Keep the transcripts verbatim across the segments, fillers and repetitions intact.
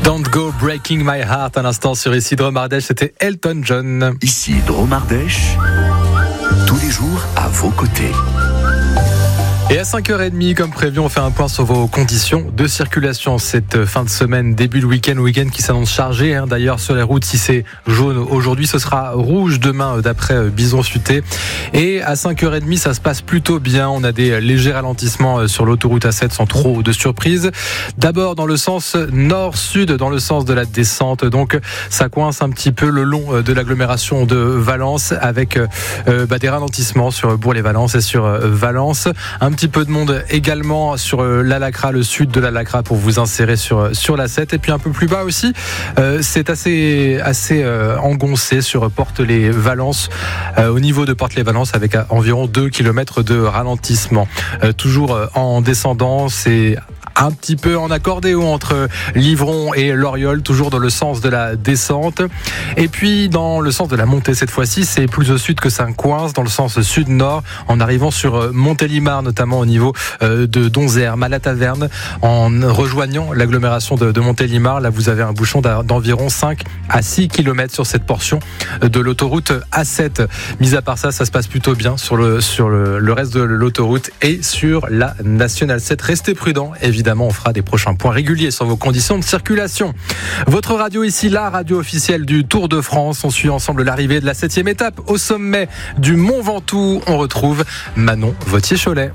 Don't Go Breaking My Heart à l'instant sur Ici Drôme Ardèche, c'était Elton John. Ici Drôme Ardèche, tous les jours à vos côtés. Et à cinq heures trente, comme prévu, on fait un point sur vos conditions de circulation cette fin de semaine, début de week-end, week-end qui s'annonce chargé. Hein. D'ailleurs, sur les routes, si c'est jaune aujourd'hui, ce sera rouge demain, d'après Bison Futé. Et à cinq heures trente, ça se passe plutôt bien. On a des légers ralentissements sur l'autoroute A sept sans trop de surprises. D'abord dans le sens nord-sud, dans le sens de la descente. Donc, ça coince un petit peu le long de l'agglomération de Valence avec euh, bah, des ralentissements sur Bourg-les-Valences et sur euh, Valence. Un petit peu de monde également sur l'Alacra, le sud de l'Alacra, pour vous insérer sur sur l'A sept. Et puis un peu plus bas aussi, euh, c'est assez assez euh, engoncé sur Portes-les-Valences, euh, au niveau de Portes-les-Valences, avec environ deux kilomètres de ralentissement. Euh, toujours euh, en descendant, c'est un petit peu en accordéon entre Livron et Loriol, toujours dans le sens de la descente. Et puis dans le sens de la montée, cette fois-ci, c'est plus au sud que ça coince, dans le sens sud-nord, en arrivant sur Montélimar, notamment au niveau de Donzère, Malataverne, en rejoignant l'agglomération de, de Montélimar. Là, vous avez un bouchon d'environ cinq à six kilomètres sur cette portion de l'autoroute A sept. Mis à part ça, ça se passe plutôt bien sur le, sur le, le reste de l'autoroute et sur la Nationale sept. Restez prudents, évidemment. Évidemment, on fera des prochains points réguliers sur vos conditions de circulation. Votre radio ici, la radio officielle du Tour de France. On suit ensemble l'arrivée de la septième étape au sommet du Mont Ventoux. On retrouve Manon Vauthier-Cholet.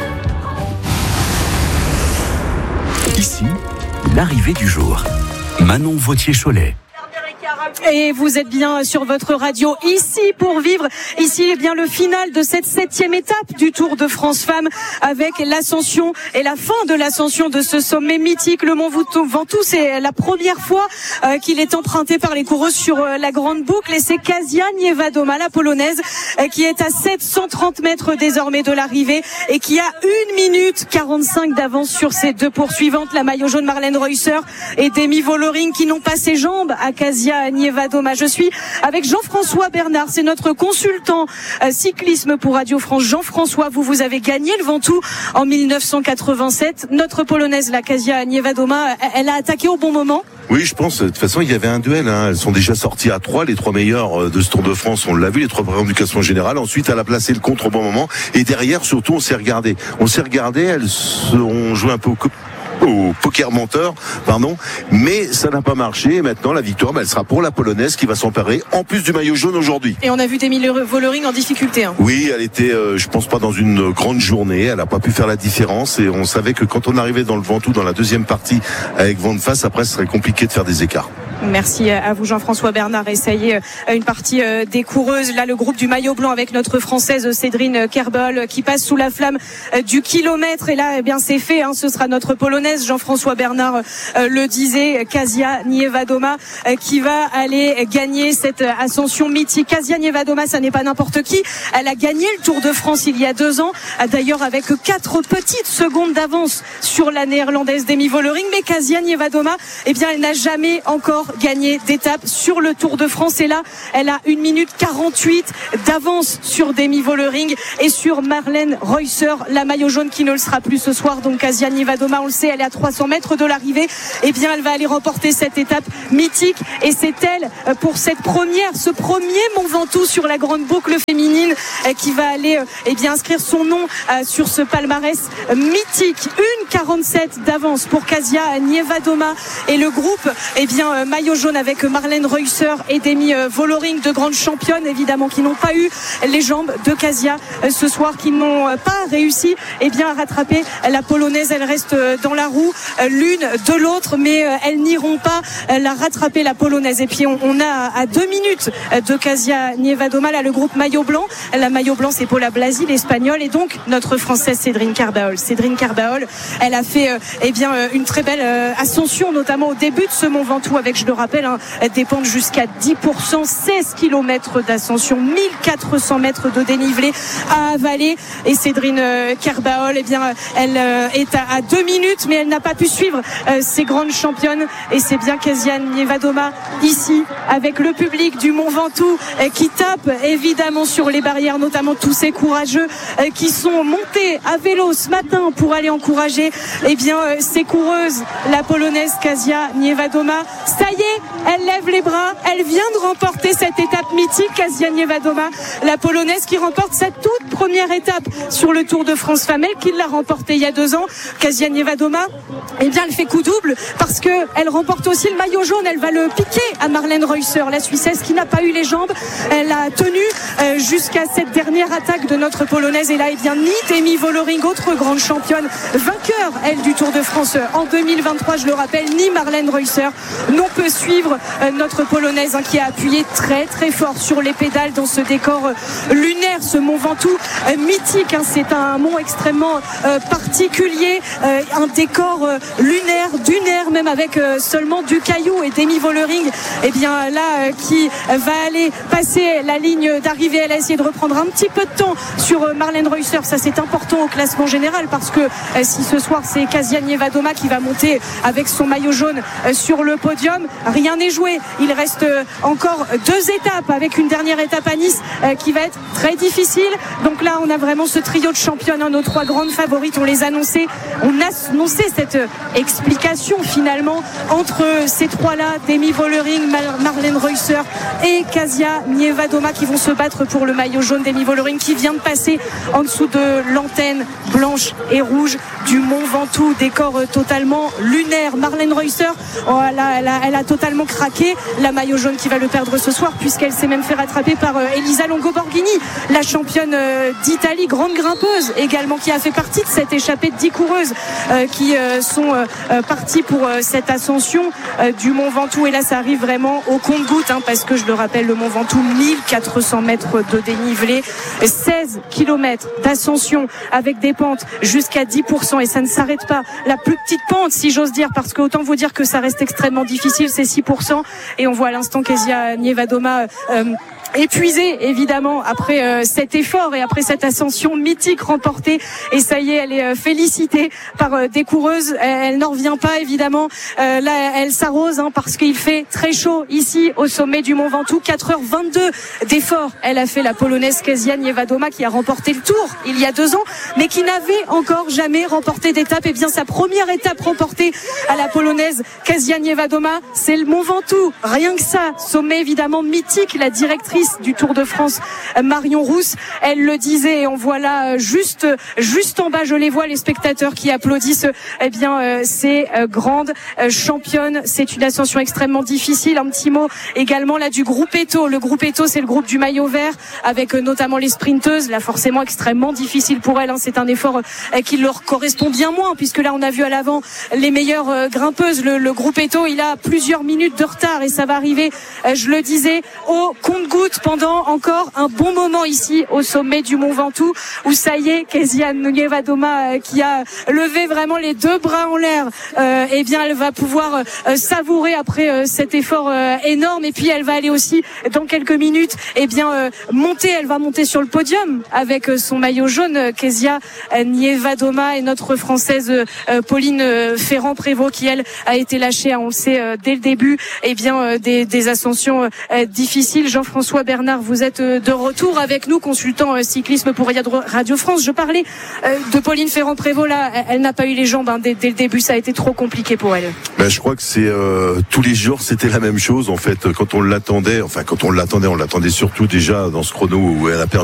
Ici, l'arrivée du jour. Manon Vauthier-Cholet. Et vous êtes bien sur votre radio ici pour vivre ici eh bien le final de cette septième étape du Tour de France Femmes, avec l'ascension et la fin de l'ascension de ce sommet mythique, le Mont Ventoux. C'est la première fois euh, qu'il est emprunté par les coureuses sur euh, la grande boucle, et c'est Kasia Niewedoma, la polonaise, euh, qui est à sept cent trente mètres désormais de l'arrivée et qui a une minute quarante-cinq d'avance sur ses deux poursuivantes, la maillot jaune Marlène Reusser et Demi Vollering, qui n'ont pas ses jambes à Kasia Niewedoma. Je suis avec Jean-François Bernard, c'est notre consultant euh, cyclisme pour Radio France. Jean-François, vous vous avez gagné le Ventoux en mille neuf cent quatre-vingt-sept. Notre polonaise, la Kasia Niewedoma, elle a attaqué au bon moment. Oui, je pense. De toute façon, il y avait un duel. Hein. Elles sont déjà sorties à trois, les trois meilleures de ce Tour de France. On l'a vu, les trois premières du classement général. Ensuite, elle a placé le contre au bon moment. Et derrière, surtout, on s'est regardé. On s'est regardé. Elles ont joué un peu au au poker menteur, pardon, mais ça n'a pas marché. Et maintenant, la victoire, bah, elle sera pour la polonaise qui va s'emparer en plus du maillot jaune aujourd'hui. Et on a vu Demi Vollering en difficulté. Hein. Oui, elle était, euh, je pense pas dans une grande journée. Elle n'a pas pu faire la différence. Et on savait que quand on arrivait dans le Ventoux, dans la deuxième partie avec vent de face, après, ce serait compliqué de faire des écarts. Merci à vous Jean-François Bernard. Et ça y est, une partie des coureuses. Là, le groupe du maillot blanc avec notre française Cédrine Kerbel qui passe sous la flamme du kilomètre. Et là, eh bien, c'est fait. Hein. Ce sera notre polonaise, Jean-François Bernard euh, le disait, Kasia Niewedoma, euh, qui va aller gagner cette ascension mythique. Kasia Niewedoma, ça n'est pas n'importe qui. Elle a gagné le Tour de France il y a deux ans, d'ailleurs avec quatre petites secondes d'avance sur la néerlandaise Demi Vollering. Mais Kasia Niewedoma, eh bien, elle n'a jamais encore gagné d'étape sur le Tour de France. Et là, elle a une minute quarante-huit d'avance sur Demi Vollering et sur Marlène Reusser, la maillot jaune qui ne le sera plus ce soir. Donc Kasia Niewedoma, on le sait, elle est à trois cents mètres de l'arrivée. Eh bien, elle va aller remporter cette étape mythique. Et c'est elle, pour cette première, ce premier Mont Ventoux sur la grande boucle féminine, qui va aller eh bien, inscrire son nom sur ce palmarès mythique. Une quarante-sept d'avance pour Kasia Niewedoma et le groupe, eh bien, maillot jaune avec Marlène Reusser et Demi Vollering, de grandes championnes évidemment, qui n'ont pas eu les jambes de Kasia ce soir, qui n'ont pas réussi eh bien, à rattraper la polonaise. Elle reste dans la roue l'une de l'autre, mais elles n'iront pas la rattraper, la polonaise. Et puis on, on a à deux minutes de Kasia Niewedoma là le groupe maillot blanc. La maillot blanc, c'est Paula Blasi, l'espagnole, et donc notre française Cédrine Kerbel. Cédrine Kerbel, elle a fait eh bien une très belle ascension, notamment au début de ce Mont Ventoux avec je le rappelle, hein, dépendent jusqu'à dix pour cent, seize kilomètres d'ascension, mille quatre cents mètres de dénivelé à avaler. Et Cédrine Kerbaol, eh bien, elle est à deux minutes, mais elle n'a pas pu suivre ces grandes championnes. Et c'est bien Kezia Nievadoma ici, avec le public du Mont Ventoux qui tape évidemment sur les barrières, notamment tous ces courageux qui sont montés à vélo ce matin pour aller encourager eh bien, ces coureuses, la polonaise Kezia Nievadoma. Ça y est, elle lève les bras, elle vient de remporter cette étape mythique, Kezia Nievadoma, la polonaise qui remporte sa toute première étape sur le Tour de France Femelle, qui l'a remporté il y a deux ans. Kezia Nievadoma, eh bien, elle fait coup double parce qu'elle remporte aussi le maillot jaune. Elle va le piquer à Marlène Reusser, la Suissesse qui n'a pas eu les jambes. Elle a tenu euh, jusqu'à cette dernière attaque de notre polonaise. Et là, eh bien, ni Demi Vollering, autre grande championne, vainqueur, elle, du Tour de France en deux mille vingt-trois, je le rappelle, ni Marlène Reusser n'ont peut suivre euh, notre polonaise hein, qui a appuyé très très fort sur les pédales dans ce décor euh, lunaire, ce Mont Ventoux euh, mythique. Hein, c'est un mont extrêmement euh, particulier, euh, un décor euh, lunaire, dunaire même, avec euh, seulement du caillou. Et Demi Vollering, eh bien là, euh, qui va aller passer la ligne d'arrivée. Elle a essayé de reprendre un petit peu de temps sur euh, Marlène Reusser. Ça, c'est important au classement général, parce que euh, si ce soir c'est Kezia Nievadoma qui va monter avec son maillot jaune euh, sur le podium, rien n'est joué. Il reste euh, encore deux étapes, avec une dernière étape à Nice euh, qui va être très difficile. Donc là, on a vraiment ce trio de championnes, hein, nos trois grandes favorites. On les a annoncées. On a annoncé cette euh, explication finalement entre euh, ces trois-là, Demi Vollering, Mar- Marlène Reusser et Kezia Nievadoma, qui vont se battre pour le maillot jaune. Demi Vollering qui vient de passer en dessous de l'antenne blanche et rouge du Mont Ventoux, décor euh, totalement lunaire. Marlène Reusser, oh, elle, a, elle, a, elle a totalement craqué. La maillot jaune qui va le perdre ce soir, puisqu'elle s'est même fait rattraper par euh, Elisa Longo-Borghini, la championne euh, d'Italie, grande grimpeuse également, qui a fait partie de cette échappée de dix coureuses euh, qui euh, sont euh, parties pour euh, cette ascension euh, du Mont Ventoux. Et là, ça arrive vraiment au compte-gouttes, hein, parce que je le rappelle, le Mont Ventoux, mille quatre cents mètres de dénivelé, seize kilomètres d'ascension avec des pentes jusqu'à dix pour cent, et ça ne s'arrête pas. La plus petite pente, si j'ose dire, parce que autant vous dire que ça reste extrêmement difficile, c'est six pour cent. Et on voit à l'instant Kezia Nievadoma euh, épuisée évidemment après euh, cet effort et après cette ascension mythique remportée. Et ça y est, elle est euh, félicitée par euh, des coureuses. Elle, elle n'en revient pas évidemment. Euh, là, elle s'arrose hein, parce qu'il fait très chaud ici au sommet du Mont Ventoux. quatre heures vingt-deux d'effort. Elle a fait, la polonaise Kezia Nievadoma, qui a remporté le Tour il y a deux ans, mais qui n'avait encore jamais remporté d'étape. Et bien, sa première étape remportée à la polonaise Kezia Nievadoma, c'est le Mont Ventoux. Rien que ça. Sommet évidemment mythique. La directrice du Tour de France, Marion Rousse, elle le disait, et on voit là juste juste en bas, je les vois, les spectateurs qui applaudissent eh bien euh, ces euh, grandes euh, championnes. C'est une ascension extrêmement difficile. Un petit mot également là du groupe Eto. Le groupe Eto, c'est le groupe du maillot vert, avec euh, notamment les sprinteuses, là forcément extrêmement difficile pour elles, hein. C'est un effort euh, qui leur correspond bien moins, puisque là on a vu à l'avant les meilleures euh, grimpeuses. Le, le groupe Eto, il a plusieurs minutes de retard, et ça va arriver, euh, je le disais, au compte-gouttes pendant encore un bon moment ici au sommet du Mont Ventoux, où ça y est, Kezia Nievadoma, euh, qui a levé vraiment les deux bras en l'air, euh, eh bien elle va pouvoir euh, savourer après euh, cet effort euh, énorme. Et puis elle va aller aussi dans quelques minutes eh bien euh, monter, elle va monter sur le podium avec euh, son maillot jaune, euh, Kezia Nievadoma, et notre française euh, Pauline euh, Ferrand-Prévot, qui elle a été lâchée, hein, on le sait, euh, dès le début eh bien euh, des, des ascensions euh, difficiles. Jean-François Bernard, vous êtes de retour avec nous, consultant cyclisme pour Radio France. Je parlais de Pauline Ferrand-Prévôt, là, elle n'a pas eu les jambes hein, dès, dès le début, ça a été trop compliqué pour elle. Ben, je crois que c'est euh, tous les jours c'était la même chose en fait. Quand on l'attendait, enfin quand on l'attendait, on l'attendait surtout déjà dans ce chrono où elle a perdu